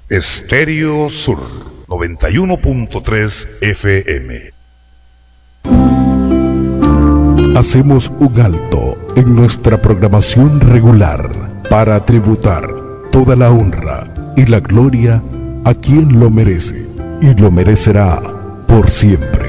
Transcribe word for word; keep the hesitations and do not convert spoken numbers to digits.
Estéreo Sur noventa y uno punto tres F M. Hacemos un alto en nuestra programación regular para tributar toda la honra y la gloria a quien lo merece y lo merecerá por siempre.